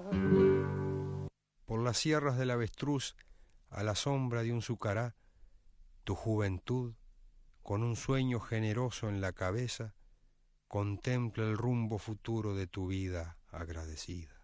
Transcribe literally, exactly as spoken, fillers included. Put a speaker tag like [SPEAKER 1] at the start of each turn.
[SPEAKER 1] Por las sierras del avestruz, a la sombra de un sucará, tu juventud, con un sueño generoso en la cabeza, contempla el rumbo futuro de tu vida agradecida.